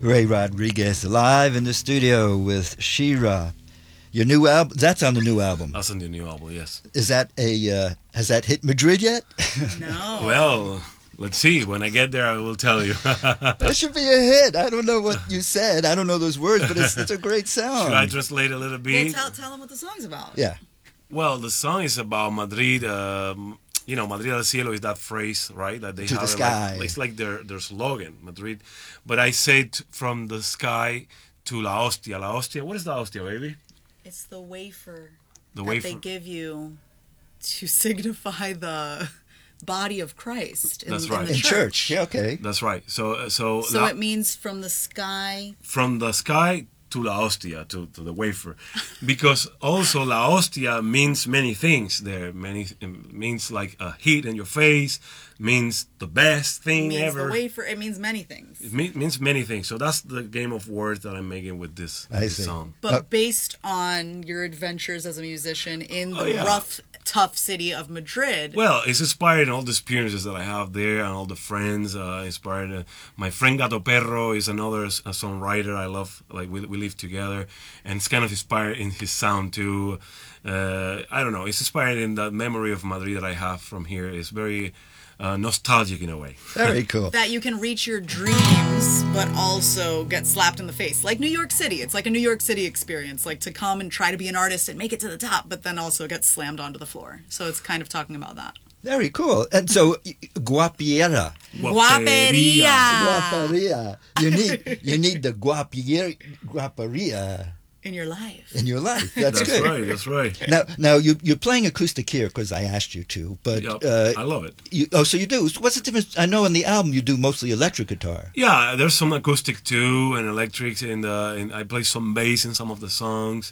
Ray Rodriguez live in the studio with She-Ra. Your new album, that's on the new album. That's on the new album, yes. Is that has that hit Madrid yet? No. Well, let's see. When I get there, I will tell you. That should be a hit. I don't know what you said. I don't know those words, but it's a great sound. Should I translate a little bit? Well, tell them what the song's about. Yeah. Well, the song is about Madrid. You know, Madrid al cielo is that phrase, right? That they To have the sky. it's like their slogan, Madrid. But I said from the sky to La Hostia. La Hostia, what is La Hostia, baby? It's the wafer The that wafer. they give you to signify the body of Christ in, That's in right. the In church. church. Yeah, okay. That's right. So So it means from the sky. from the sky to La Hostia, to the wafer, because also La Hostia means many things. There means like a hit in your face, means the best thing It means ever. the wafer. It means many things. It means many things. So that's the game of words that I'm making with this see. song. But based on your adventures as a musician in the yeah. rough, tough city of Madrid. Well, it's inspired in all the experiences that I have there and all the friends. Inspired. My friend Gato Perro is another songwriter I love. Like we live together, and it's kind of inspired in his sound too. I don't know. It's inspired in the memory of Madrid that I have from here. It's very nostalgic in a way. Very cool. That you can reach your dreams, but also get slapped in the face. Like New York City. It's like a New York City experience. Like to come and try to be an artist and make it to the top, but then also get slammed onto the floor. So it's kind of talking about that. Very cool. And so, guapiera. Guaperia. Guaperia. You need the guaperia In your life. in your life. That's That's good. right. That's right. Now you're playing acoustic here because I asked you to, but Yep, I love it. so you do. So what's the difference? I know in the album you do mostly electric guitar. Yeah, there's some acoustic too and electrics and I play some bass in some of the songs.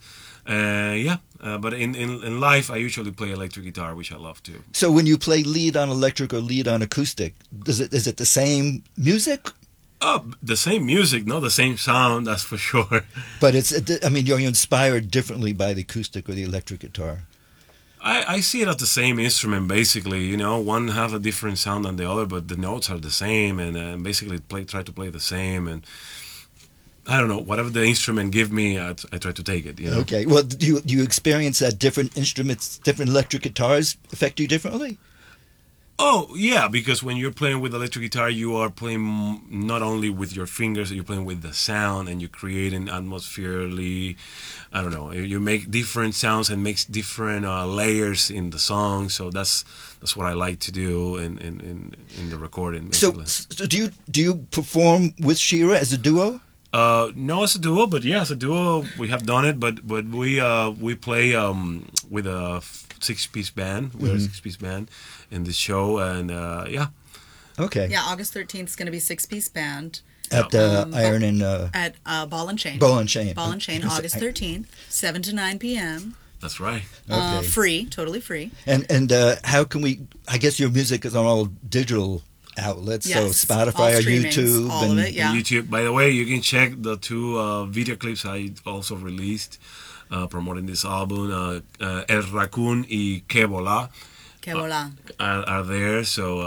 But in live I usually play electric guitar, which I love too. So when you play lead on electric or lead on acoustic, is it the same music? The same music, not the same sound, that's for sure. But you're inspired differently by the acoustic or the electric guitar. I see it as the same instrument, basically. You know, one have a different sound than the other, but the notes are the same, and basically try to play the same. And I don't know, whatever the instrument give me, I try to take it. You know? Okay. Well, do you experience that different instruments, different electric guitars affect you differently? Oh, yeah, because when you're playing with electric guitar, you are playing not only with your fingers, you're playing with the sound, and you're creating atmospherically, I don't know, you make different sounds and makes different layers in the song, so that's what I like to do in the recording, basically. So do you perform with She-Ra as a duo? No, as a duo, but yeah, as a duo, we have done it, but we play with a six-piece band. We're a six-piece band in this show, and yeah. Okay. Yeah, August 13th is going to be 6-piece band. At Iron and... At Ball and Chain. Ball and Chain. Ball and Chain, August 13th, 7 to 9 p.m. That's right. Okay. Free, totally free. And how can we... I guess your music is on all digital outlets, Yes, so all Spotify or streamings, YouTube. all of it, yeah. YouTube. By the way, you can check the two video clips I also released promoting this album. El Raccoon y Que Vola Que vola. are there. So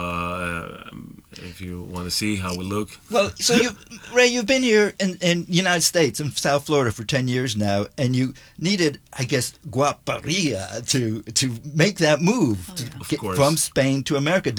if you want to see how we look. Well, so Ray, you've been here in United States, in South Florida for 10 years now, and you needed, I guess, guaperia to make that move Oh, to yeah. get course. from Spain to America.